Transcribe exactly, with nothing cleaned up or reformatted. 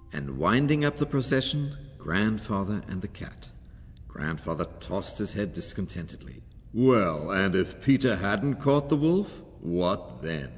and winding up the procession, Grandfather and the cat. Grandfather tossed his head discontentedly. Well, and if Peter hadn't caught the wolf, what then?